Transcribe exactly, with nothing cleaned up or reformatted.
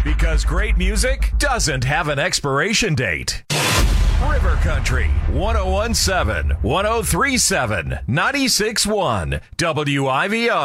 Because great music doesn't have an expiration date. River Country, one oh one point seven, one oh three point seven, ninety-six point one, W I V O.